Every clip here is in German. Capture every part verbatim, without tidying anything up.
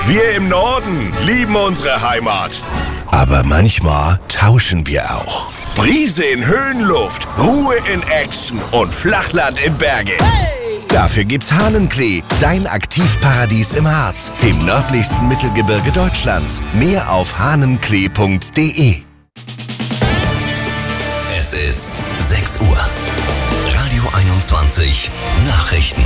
Wir im Norden lieben unsere Heimat. Aber manchmal tauschen wir auch. Brise in Höhenluft, Ruhe in Action und Flachland in Berge. Hey! Dafür gibt's Hahnenklee, dein Aktivparadies im Harz, dem nördlichsten Mittelgebirge Deutschlands. Mehr auf hahnenklee punkt de. Es ist sechs Uhr. Radio einundzwanzig Nachrichten.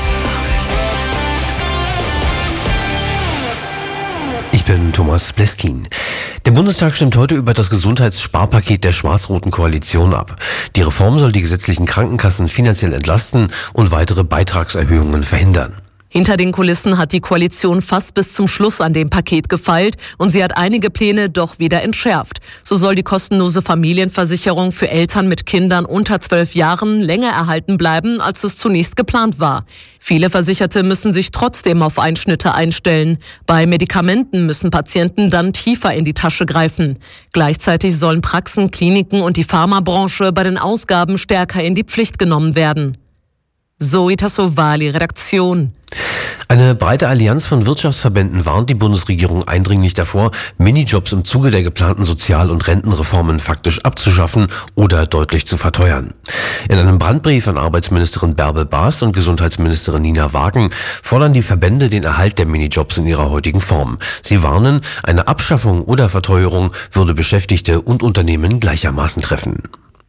Ich bin Thomas Bleskin. Der Bundestag stimmt heute über das Gesundheitssparpaket der schwarz-roten Koalition ab. Die Reform soll die gesetzlichen Krankenkassen finanziell entlasten und weitere Beitragserhöhungen verhindern. Hinter den Kulissen hat die Koalition fast bis zum Schluss an dem Paket gefeilt und sie hat einige Pläne doch wieder entschärft. So soll die kostenlose Familienversicherung für Eltern mit Kindern unter zwölf Jahren länger erhalten bleiben, als es zunächst geplant war. Viele Versicherte müssen sich trotzdem auf Einschnitte einstellen. Bei Medikamenten müssen Patienten dann tiefer in die Tasche greifen. Gleichzeitig sollen Praxen, Kliniken und die Pharmabranche bei den Ausgaben stärker in die Pflicht genommen werden. Zoe Tassovali, Redaktion. Eine breite Allianz von Wirtschaftsverbänden warnt die Bundesregierung eindringlich davor, Minijobs im Zuge der geplanten Sozial- und Rentenreformen faktisch abzuschaffen oder deutlich zu verteuern. In einem Brandbrief an Arbeitsministerin Bärbel Baas und Gesundheitsministerin Nina Wagen fordern die Verbände den Erhalt der Minijobs in ihrer heutigen Form. Sie warnen, eine Abschaffung oder Verteuerung würde Beschäftigte und Unternehmen gleichermaßen treffen.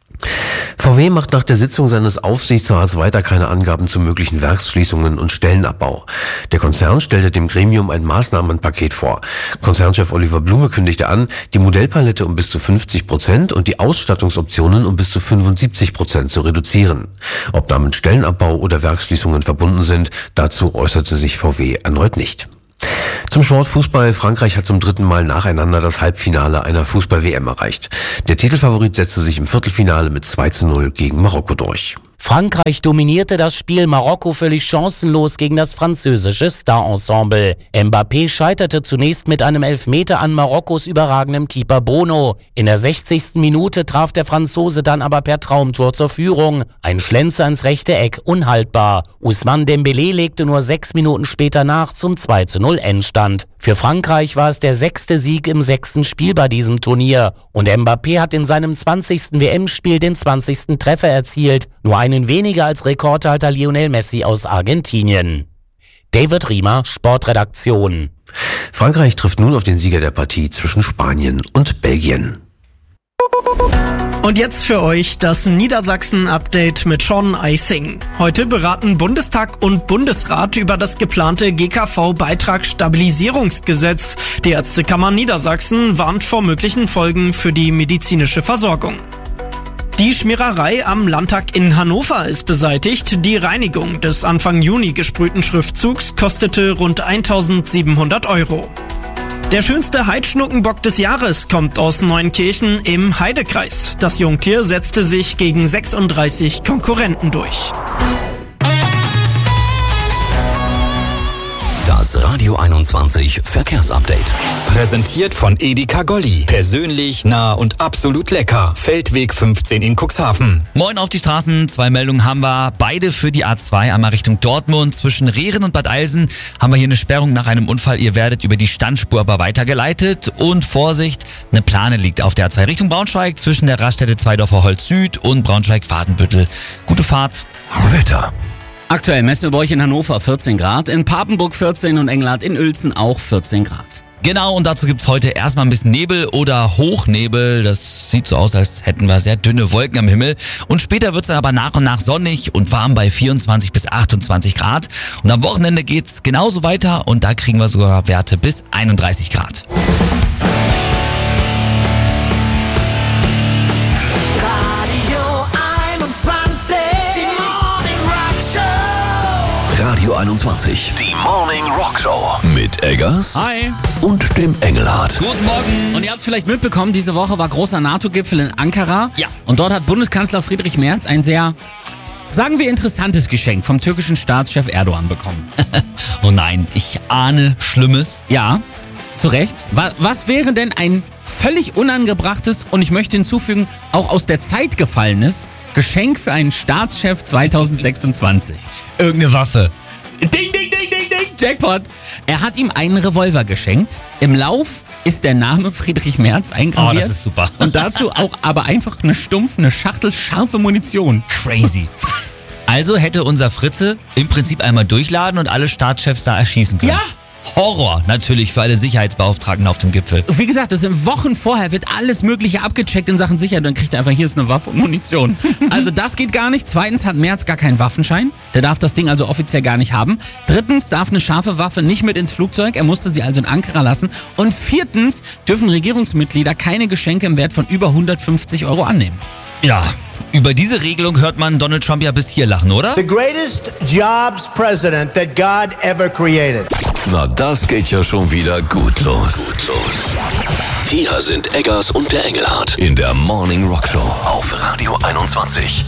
V W macht nach der Sitzung seines Aufsichtsrats weiter keine Angaben zu möglichen Werksschließungen und Stellenabbau. Der Konzern stellte dem Gremium ein Maßnahmenpaket vor. Konzernchef Oliver Blume kündigte an, die Modellpalette um bis zu fünfzig Prozent und die Ausstattungsoptionen um bis zu fünfundsiebzig Prozent zu reduzieren. Ob damit Stellenabbau oder Werksschließungen verbunden sind, dazu äußerte sich V W erneut nicht. Zum Sport Fußball. Frankreich hat zum dritten Mal nacheinander das Halbfinale einer Fußball-W M erreicht. Der Titelfavorit setzte sich im Viertelfinale mit zwei zu null gegen Marokko durch. Frankreich dominierte das Spiel, Marokko völlig chancenlos gegen das französische Star-Ensemble. Mbappé scheiterte zunächst mit einem Elfmeter an Marokkos überragendem Keeper Bono. In der sechzigsten Minute traf der Franzose dann aber per Traumtor zur Führung. Ein Schlenzer ins rechte Eck, unhaltbar. Ousmane Dembélé legte nur sechs Minuten später nach zum zwei zu null Endstand. Für Frankreich war es der sechste Sieg im sechsten Spiel bei diesem Turnier. Und Mbappé hat in seinem zwanzigsten W M-Spiel den zwanzigsten Treffer erzielt. Nur einen weniger als Rekordhalter Lionel Messi aus Argentinien. David Riemer, Sportredaktion. Frankreich trifft nun auf den Sieger der Partie zwischen Spanien und Belgien. Und jetzt für euch das Niedersachsen-Update mit Sean Eising. Heute beraten Bundestag und Bundesrat über das geplante G K V-Beitragsstabilisierungsgesetz. Die Ärztekammer Niedersachsen warnt vor möglichen Folgen für die medizinische Versorgung. Die Schmiererei am Landtag in Hannover ist beseitigt. Die Reinigung des Anfang Juni gesprühten Schriftzugs kostete rund eintausendsiebenhundert Euro. Der schönste Heidschnuckenbock des Jahres kommt aus Neunkirchen im Heidekreis. Das Jungtier setzte sich gegen sechsunddreißig Konkurrenten durch. Das Radio einundzwanzig Verkehrsupdate. Präsentiert von Edeka Golli. Persönlich, nah und absolut lecker. Feldweg fünfzehn in Cuxhaven. Moin auf die Straßen. Zwei Meldungen haben wir. Beide für die A zwei. Einmal Richtung Dortmund. Zwischen Rehren und Bad Eilsen haben wir hier eine Sperrung nach einem Unfall. Ihr werdet über die Standspur aber weitergeleitet. Und Vorsicht, eine Plane liegt auf der A zwei Richtung Braunschweig. Zwischen der Raststätte Zweidorfer Holz Süd und Braunschweig-Fadenbüttel. Gute Fahrt. Wetter. Aktuell messen wir bei euch in Hannover vierzehn Grad, in Papenburg vierzehn und Englert in Uelzen auch vierzehn Grad. Genau, und dazu gibt's heute erstmal ein bisschen Nebel oder Hochnebel. Das sieht so aus, als hätten wir sehr dünne Wolken am Himmel. Und später wird's dann aber nach und nach sonnig und warm bei vierundzwanzig bis achtundzwanzig Grad. Und am Wochenende geht's genauso weiter und da kriegen wir sogar Werte bis einunddreißig Grad. Radio einundzwanzig, die Morning Rock Show mit Eggers Hi. und dem Engelhardt. Guten Morgen. Und ihr habt es vielleicht mitbekommen, diese Woche war großer NATO-Gipfel in Ankara. Ja. Und dort hat Bundeskanzler Friedrich Merz ein sehr, sagen wir, interessantes Geschenk vom türkischen Staatschef Erdogan bekommen. Oh nein, ich ahne Schlimmes. Ja, zu Recht. Was, was wäre denn ein völlig unangebrachtes und ich möchte hinzufügen, auch aus der Zeit gefallenes Geschenk für einen Staatschef zweitausendsechsundzwanzig? Irgendeine Waffe. Ding, ding, ding, ding, ding. Jackpot. Er hat ihm einen Revolver geschenkt. Im Lauf ist der Name Friedrich Merz eingraviert. Oh, das ist super. Und dazu auch aber einfach eine stumpf, eine Schachtel scharfe Munition. Crazy. Also hätte unser Fritze im Prinzip einmal durchladen und alle Staatschefs da erschießen können. Ja. Horror natürlich für alle Sicherheitsbeauftragten auf dem Gipfel. Wie gesagt, das sind Wochen vorher, wird alles Mögliche abgecheckt in Sachen Sicherheit. Dann kriegt er einfach, hier ist eine Waffe und Munition. Also das geht gar nicht. Zweitens hat Merz gar keinen Waffenschein. Der darf das Ding also offiziell gar nicht haben. Drittens darf eine scharfe Waffe nicht mit ins Flugzeug. Er musste sie also in Ankara lassen. Und viertens dürfen Regierungsmitglieder keine Geschenke im Wert von über hundertfünfzig Euro annehmen. Ja, über diese Regelung hört man Donald Trump ja bis hier lachen, oder? The greatest jobs president that God ever created. Na, das geht ja schon wieder gut los. Gut los. Hier sind Eggers und der Engelhardt in der Morning Rock Show auf Radio einundzwanzig.